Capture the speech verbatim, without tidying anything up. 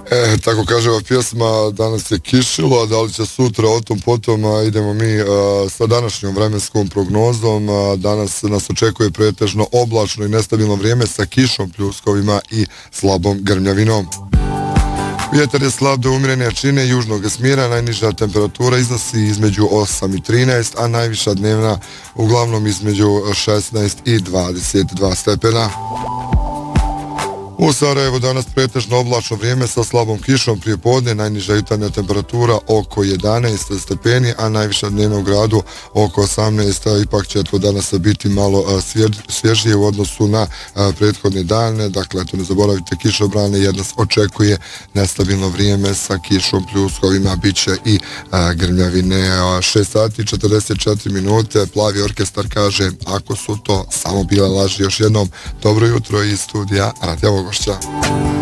E, tako kaže ova pjesma, danas je kišilo, a da li će sutra o tom potom, a idemo mi a, sa današnjom vremenskom prognozom. A, danas nas očekuje pretežno oblačno i nestabilno vrijeme sa kišom, pljuskovima i slabom grmljavinom. Vjetar je slab do umjerene jačine južnog smjera, najniža temperatura iznosi između osam i trinaest, a najviša dnevna uglavnom između šesnaest i dvadeset dva stepena. U Sarajevu danas pretežno oblačno vrijeme sa slabom kišom prije podne, najniža jutarnja temperatura oko jedanaest stepeni, a najviša dnevna u gradu oko osamnaest. Ipak će to danas biti malo svježije u odnosu na prethodne dane. Dakle, eto, ne zaboravite kišobrane jer nas očekuje nestabilno vrijeme sa kišom, pljuskovima, bit će i grmljavine. šest sati i četrdeset četiri minute, Plavi orkestar kaže, ako su to samo bile laži, još jednom dobro jutro iz studija Radija Vogošća.